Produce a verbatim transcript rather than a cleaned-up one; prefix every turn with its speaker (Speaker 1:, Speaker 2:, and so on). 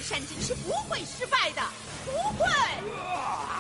Speaker 1: 山精是不会失败的，不会。